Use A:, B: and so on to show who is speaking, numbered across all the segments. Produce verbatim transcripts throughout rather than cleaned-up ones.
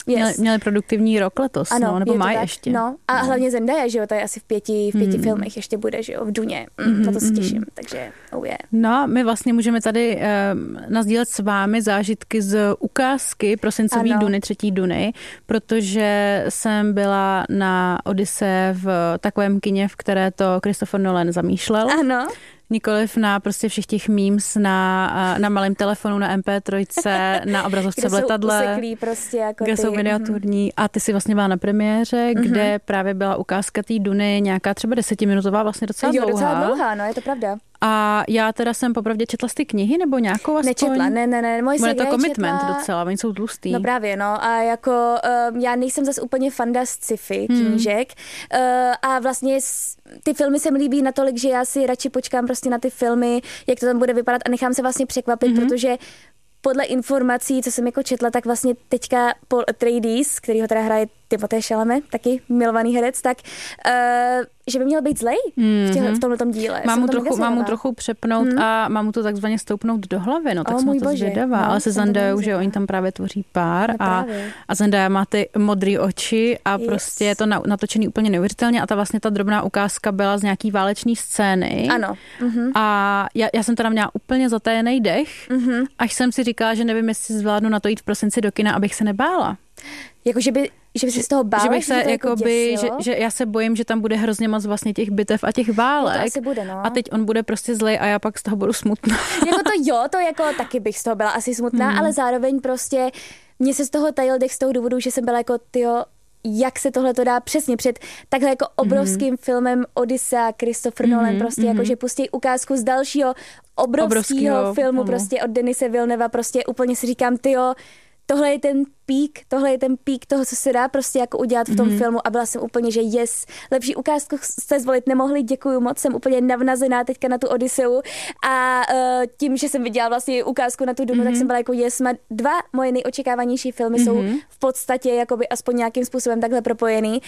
A: Měli, měli produktivní rok letos,
B: ano,
A: no, nebo mají
B: tak,
A: ještě.
B: No. A
A: no.
B: hlavně Zendaya, že jo, to je asi v pěti, v pěti
A: mm.
B: filmech ještě bude, že jo, v Duně. Mm, mm, na to se těším, takže oh yeah.
A: No, my vlastně můžeme tady um, nasdílet s vámi zážitky z ukázky prosincový
B: ano.
A: Duny, třetí Duny, protože jsem byla na Odyssey v takovém kině, v které to Christopher Nolan zamýšlel.
B: Ano.
A: Nikoliv na prostě všech těch memes na, na malém telefonu, na em pé tři, na obrazovce v letadle,
B: kde jsou useklý prostě jako
A: kde
B: ty.
A: jsou miniaturní. A ty si vlastně byla na premiéře, mm-hmm. kde právě byla ukázka té Duny, nějaká třeba desetiminutová, vlastně docela
B: jo,
A: dlouhá.
B: docela dlouhá, no, je to pravda.
A: A já teda jsem popravdě četla z ty knihy, nebo nějakou aspoň?
B: Nečetla, ne, ne, ne. Moje
A: je to commitment
B: četla...
A: docela, oni jsou tlustý.
B: No právě, no. A jako um, já nejsem zase úplně fanda z sci-fi knížek. Hmm. Uh, a vlastně s, ty filmy se mi líbí natolik, že já si radši počkám prostě na ty filmy, jak to tam bude vypadat a nechám se vlastně překvapit, hmm. protože podle informací, co jsem jako četla, tak vlastně teďka Paul Atreides, který ho teda hraje Timothée Chalamet, taky milovaný herec, tak uh, že by měl být zlej v, těhle, v tomhletom díle.
A: Mám mu, trochu, mám mu trochu přepnout hmm. a mám mu to takzvaně stoupnout do hlavy, no tak
B: oh,
A: jsem to
B: bože.
A: zvědavá,
B: no,
A: ale se Zendayou, že oni tam právě tvoří pár
B: no,
A: a, a Zendaya má ty modrý oči a yes. prostě je to natočený úplně neuvěřitelně a ta vlastně ta drobná ukázka byla z nějaký váleční scény.
B: Ano. Mm-hmm.
A: A já, já jsem teda měla úplně zatajený dech, mm-hmm. až jsem si říkala, že nevím, jestli zvládnu na to jít v prosinci do kina, abych se nebála.
B: Jako, že by, že by se z toho bála,
A: že bych se,
B: že,
A: jako by, že,
B: děsilo?
A: že já se bojím, že tam bude hrozně moc vlastně těch bitev a těch válek.
B: No to asi bude, no.
A: A teď on bude prostě zlej a já pak z toho budu smutná.
B: Jako to jo, to jako taky bych z toho byla asi smutná, hmm. ale zároveň prostě mě se z toho tajil dech z toho důvodu, že jsem byla jako tyjo, jak se tohle to dá přesně před takhle jako obrovským mm-hmm. filmem Odyssea, Christopher mm-hmm. Nolan, prostě mm-hmm. jako, že pustí ukázku z dalšího obrovského filmu, ano. prostě od Denise Villeneva, prostě úplně si říkám, tyjo, tohle je ten pík, tohle je ten pík toho, co se dá prostě jako udělat v tom mm-hmm. filmu a byla jsem úplně, že yes, lepší ukázku jste zvolit nemohli, děkuju moc, jsem úplně navnazená teďka na tu Odysseu a uh, tím, že jsem viděla vlastně ukázku na tu Dunu, mm-hmm. tak jsem byla jako yes, má dva moje nejočekávanější filmy mm-hmm. jsou v podstatě jakoby aspoň nějakým způsobem takhle propojený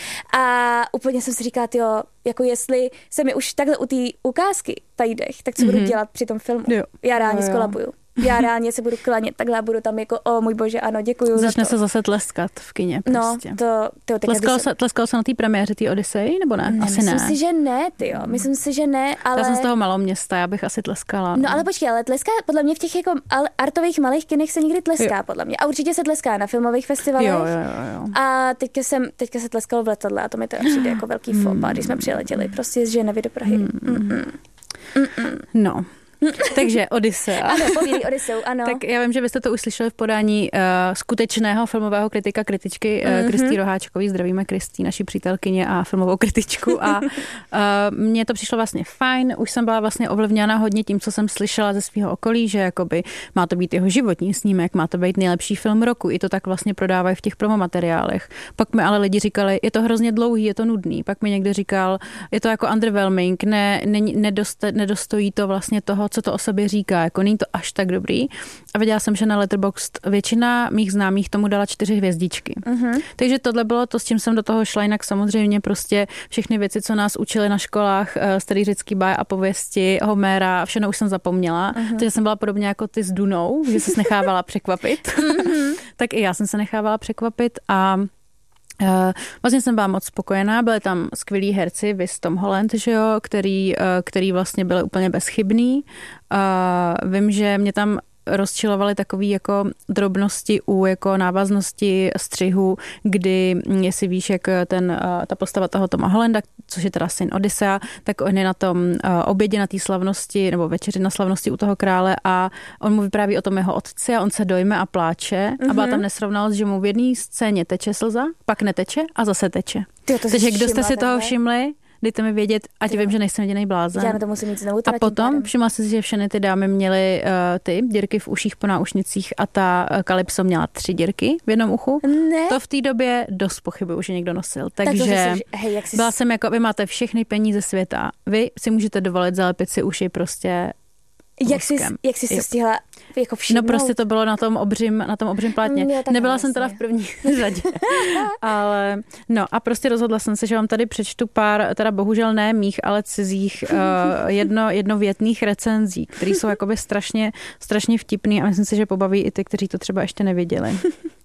B: a úplně jsem si říkala, tyjo, jako jestli se mi už takhle u té ukázky tají dech, tak co mm-hmm. budu dělat při tom filmu? Jo. Já reálně skolabuju. Já reálně se budu klanět, takhle já budu tam jako, o můj bože, ano, děkuju.
A: Začne
B: za
A: se zase tleskat v kině prostě.
B: No, to, to
A: tleskal,
B: se...
A: se, tleskal se na té premiéře té Odyssey, nebo ne?
B: ne
A: asi
B: myslím
A: ne.
B: Myslím si, že ne, tyjo. Myslím si, že ne, ale...
A: Já jsem z toho maloměsta, já bych asi tleskala.
B: No, no ale počkej, ale tleská, podle mě v těch jako artových malých kinech se nikdy tleská, jo. podle mě. A určitě se tleská na filmových festivalech.
A: Jo, jo, jo, jo.
B: A teďka, jsem, teďka se tleskalo v letadle a to mi to přijde jako velký mm. fopa, když jsme přiletěli prostě z Ženevy do Prahy. Mm. Mm-mm. Mm-mm.
A: No. Takže Odyssea.
B: Ano, povídej Odysseu, ano.
A: Tak já vím, že byste to uslyšeli v podání uh, skutečného filmového kritika, kritičky uh, mm-hmm. Kristý Roháčkový. Zdravíme Kristý, naší přítelkyně a filmovou kritičku. A uh, mně to přišlo vlastně fajn. Už jsem byla vlastně ovlivněna hodně tím, co jsem slyšela ze svého okolí, že jakoby má to být jeho životní snímek, má to být nejlepší film roku. I to tak vlastně prodávají v těch promomateriálech. Pak mi ale lidi říkali, je to hrozně dlouhý, je to nudný. Pak mi někdo říkal, je to jako underwhelming, ne, ne, nedoste, nedostojí to vlastně toho, co to o sobě říká, jako není to až tak dobrý. A viděla jsem, že na Letterboxd většina mých známých tomu dala čtyři hvězdičky. Uh-huh. Takže tohle bylo to, s čím jsem do toho šla, jinak samozřejmě prostě všechny věci, co nás učili na školách, starý řecký báj a pověsti, Homéra, všechno už jsem zapomněla. Uh-huh. Takže jsem byla podobně jako ty s Dunou, že se nechávala překvapit. Uh-huh. Tak i já jsem se nechávala překvapit a Uh, vlastně jsem byla moc spokojená, byly tam skvělí herci, viz Tom Holland, že jo, který, uh, který vlastně byly úplně bezchybný. Uh, vím, že mě tam rozčilovaly takové jako drobnosti u jako návaznosti střihu, kdy, jestli víš, jak ten, ta postava toho Toma Hollanda, což je teda syn Odyssea, tak on je na tom obědě, na té slavnosti, nebo večeři na slavnosti u toho krále a on mu vypráví o tom jeho otci a on se dojme a pláče mm-hmm. a byla tam nesrovnalost, že mu v jedné scéně teče slza, pak neteče a zase teče. Ty, Takže kdo jste si toho všimli? Dejte mi vědět, ať vím, že nejsem jedinej blázen.
B: Já na to musím mít znovu.
A: A potom všimla si, že všechny ty dámy měly uh, ty dírky v uších po náušnicích a ta uh, Kalypso měla tři dírky v jednom uchu.
B: Ne.
A: To v té době dost pochybuji, že někdo nosil. Takže
B: tak hej, jak jsi...
A: byla jsem jako, vy máte všechny peníze světa. Vy si můžete dovolit zalepit si uši prostě
B: Jak jsi, jak jsi se stihla jako všimnout?
A: No prostě to bylo na tom obřím, na tom obřím plátně. Mm, Nebyla jsem teda v první řadě. Ale no a prostě rozhodla jsem se, že vám tady přečtu pár, teda bohužel ne mých, ale cizích uh, jedno, jednovětných recenzí, které jsou jakoby strašně, strašně vtipný a myslím si, že pobaví i ty, kteří to třeba ještě neviděli.